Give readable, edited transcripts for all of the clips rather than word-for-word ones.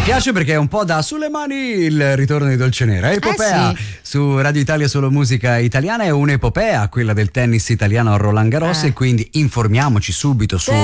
piace perché è un po' da sulle mani il ritorno di Dolce Nera. Epopea sì. Su Radio Italia Solo Musica Italiana, è un'epopea quella del tennis italiano a Roland Garros e quindi informiamoci subito sul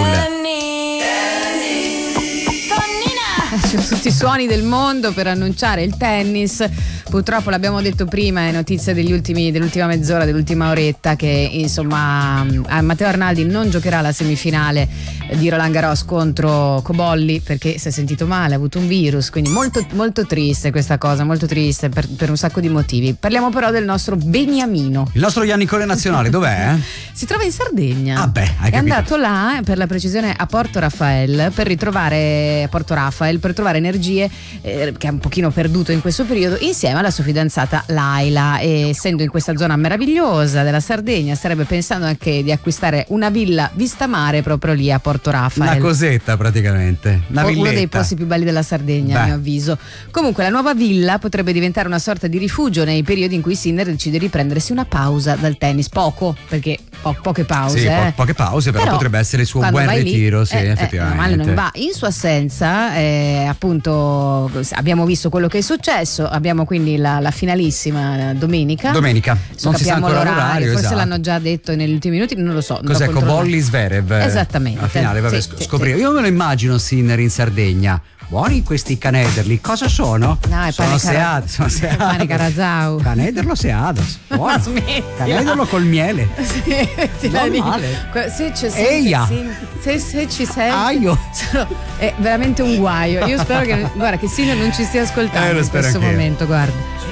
C'è tutti i suoni del mondo per annunciare il tennis. Purtroppo l'abbiamo detto prima, è notizia dell'ultima mezz'ora, dell'ultima oretta, che insomma Matteo Arnaldi non giocherà la semifinale di Roland Garros contro Cobolli perché si è sentito male, ha avuto un virus, quindi molto, molto triste questa cosa, molto triste per un sacco di motivi. Parliamo però del nostro Beniamino. il nostro Iannicone nazionale, dov'è? Si trova in Sardegna. Ah beh, hai è capito. andato là, per la precisione a Porto Rafael, per trovare energie che è un pochino perduto in questo periodo, insieme alla sua fidanzata Laila. E essendo in questa zona meravigliosa della Sardegna, starebbe pensando anche di acquistare una villa vista mare proprio lì a Porto Rafael. Una cosetta praticamente, una villetta. Uno dei posti più belli della Sardegna, a mio avviso. Comunque la nuova villa potrebbe diventare una sorta di rifugio nei periodi in cui Sinner decide di prendersi una pausa dal tennis, perché poche pause. Sì, poche pause, però potrebbe essere il suo buon ritiro, lì, sì, effettivamente. Male non va. In sua assenza, appunto, abbiamo visto quello che è successo, abbiamo quindi la finalissima domenica. Non si sa ancora l'orario, forse esatto. l'hanno già detto negli ultimi minuti, non lo so. Cos'è, Cobolli Zverev? Esattamente. Alla finale, vabbè, scoprire. Sì. Io me lo immagino Sinner in Sardegna. Buoni questi canederli, cosa sono? No, è sono seados. Pane Carazau. Canederlo seados. Buono. Canederlo col miele. Sì, normale. Se c'è Eia. se ci sei. Aio. È veramente un guaio. Io spero che Sinner non ci stia ascoltando Lo in spero questo anch'io. momento, guarda.